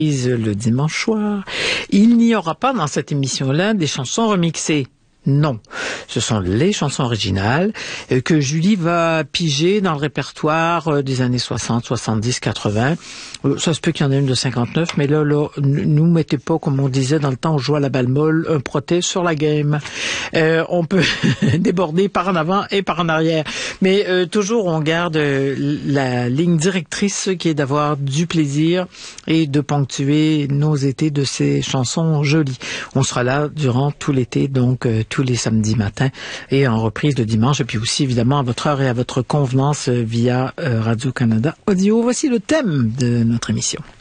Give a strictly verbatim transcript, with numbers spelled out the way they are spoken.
le dimanche soir. Il n'y aura pas dans cette émission-là des chansons remixées. Non, ce sont les chansons originales euh, que Julie va piger dans le répertoire euh, des années soixante, soixante-dix, quatre-vingts. Euh, ça se peut qu'il y en ait une de cinquante-neuf, mais là, là, n- nous mettez pas, comme on disait dans le temps, on jouait à la balle molle, un proté sur la game. Euh, on peut déborder par en avant et par en arrière. Mais euh, toujours, on garde euh, la ligne directrice qui est d'avoir du plaisir et de ponctuer nos étés de ces chansons jolies. On sera là durant tout l'été, donc euh, tous les samedis matins et en reprise le dimanche, et puis aussi évidemment à votre heure et à votre convenance via euh, Radio-Canada Audio. Voici le thème de notre émission.